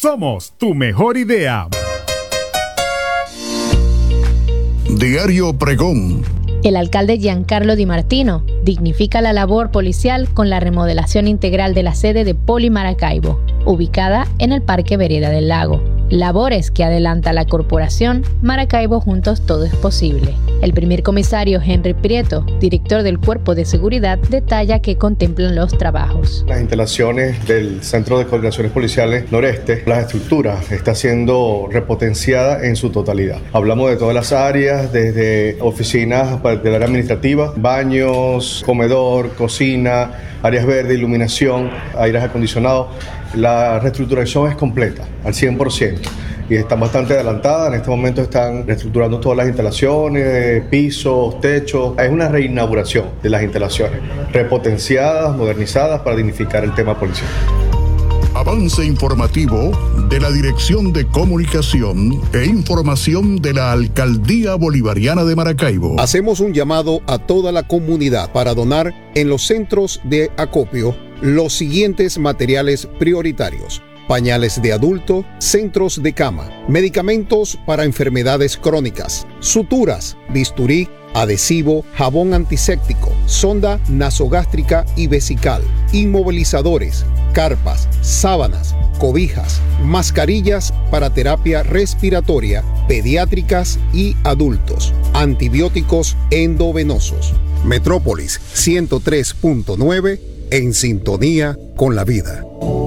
Somos tu mejor idea. Diario Pregón. El alcalde Giancarlo Di Martino dignifica la labor policial con la remodelación integral de la sede de Poli Maracaibo, ubicada en el Parque Vereda del Lago. Labores que adelanta la corporación Maracaibo Juntos Todo es Posible. El primer comisario Henry Prieto, director del Cuerpo de Seguridad, detalla que contemplan los trabajos. Las instalaciones del Centro de Coordinaciones Policiales Noreste, las estructuras está siendo repotenciada en su totalidad. Hablamos de todas las áreas, desde oficinas del área administrativa, baños, comedor, cocina, áreas verdes, iluminación, aires acondicionados. La reestructuración es completa, al 100%. Y están bastante adelantadas. En este momento están reestructurando todas las instalaciones, pisos, techos. Es una reinauguración de las instalaciones, repotenciadas, modernizadas para dignificar el tema policial. Avance informativo de la Dirección de Comunicación e Información de la Alcaldía Bolivariana de Maracaibo. Hacemos un llamado a toda la comunidad para donar en los centros de acopio los siguientes materiales prioritarios: pañales de adulto, centros de cama, medicamentos para enfermedades crónicas, suturas, bisturí, adhesivo, jabón antiséptico, sonda nasogástrica y vesical, inmovilizadores, carpas, sábanas, cobijas, mascarillas para terapia respiratoria, pediátricas y adultos, antibióticos endovenosos. Metrópolis 103.9, en sintonía con la vida.